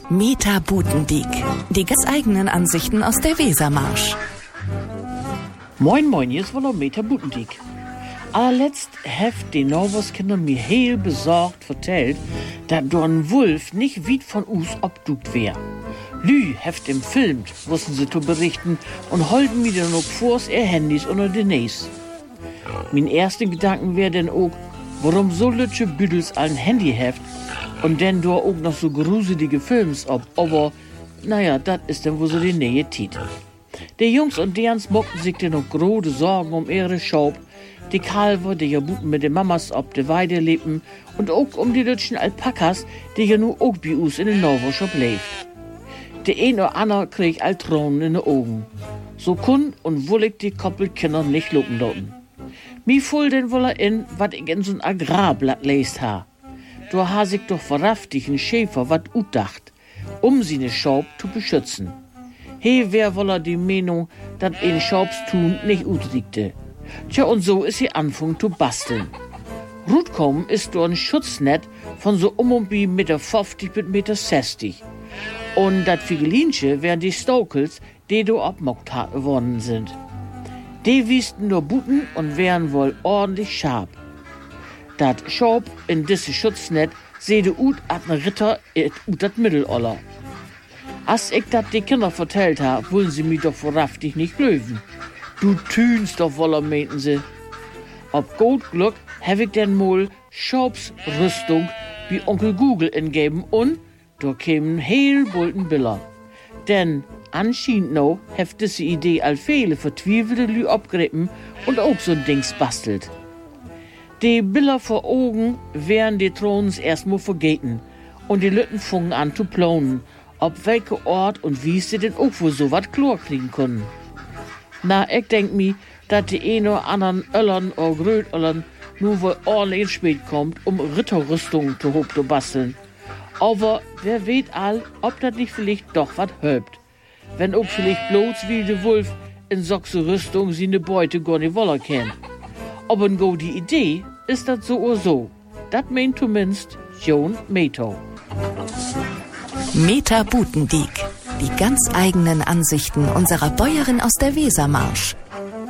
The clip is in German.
Meta Butendiek. Die ganz eigenen Ansichten aus der Wesermarsch. Moin moin, hier ist wohl noch Meta Butendiek. Allerletzt heft die Norwoskinder mir heel besorgt vertellt, dass ein Wolf nicht weit von us obdukt wär. Lü heft im Film, wussten sie zu berichten, und holden mir dann auch vors ihr Handys unter den Näs. Mein erster Gedanken wär denn auch, warum so lütsche Büdels ein Handy heft und denn da auch noch so gruselige Films ob, aber naja, das ist dann wo so die Nähe tiet. Die Jungs und derens mockten sich denn noch große Sorgen um ihre Schaub, die Kalver, die ja buten mit den Mamas ob de Weide lebten und auch um die lütschen Alpakas, die ja nu auch bei uns in den Norwoschop lebt. Der ein oder andere krieg all Tränen in den Augen. So kun und wollig die Koppelkinder nicht lupen dorten. Mi full den woller in, wat ich in so'n Agrarblatt lest ha. Da ha sich doch verraftig ein Schäfer wat utdacht, seine Schaub zu beschützen. He wär woller die Meinung, dat ein Schaubstun nicht utriegte. Tja, und so is sie anfang zu basteln. Rutkommen ist do ein Schutznet von so und bi 1,50 Meter bis 1,60 Meter. Und dat Fiegelinche wären die Stokels, die do abmockt worden sind. Die wiesten nur Buten und wären wohl ordentlich scharf. Dat Schaub in disse Schutznet sehde ut at ne Ritter ut dat Mitteloller. As ich dat die Kinder vertellt ha, wollen sie mich doch verraftig nicht löwen. Du tünst doch woller, meinten sie. Ob gut Glück hab ich denn mal Schaubsrüstung wie Onkel Google ingeben und da kämen heel bulten Biller. Denn anscheinend no heft diese Idee all viele vertwiefelte Lü abgrippen und auch so'n Dings bastelt. Die Biller vor Augen wären die Throns erstmal vergeten und die Lütten fungen an zu planen, ob welche Ort und wie sie denn auch wohl so wat Chlor kriegen können. Na, ich denk mi, dat die ein oder anderen Öllern oder Grötöllern nur wohl ordentlich spät kommt, Ritterrüstungen zu hoch zu basteln. Aber wer weet all, ob dat nicht vielleicht doch wat hölbt. Wenn auch vielleicht bloß wie de Wolf in soxe Rüstung sie ne Beute gar nicht woller kennt. Aber n go die Idee ist dat so oder so. Dat meint zumindest John Meto. Meta Butendiek. Die ganz eigenen Ansichten unserer Bäuerin aus der Wesermarsch.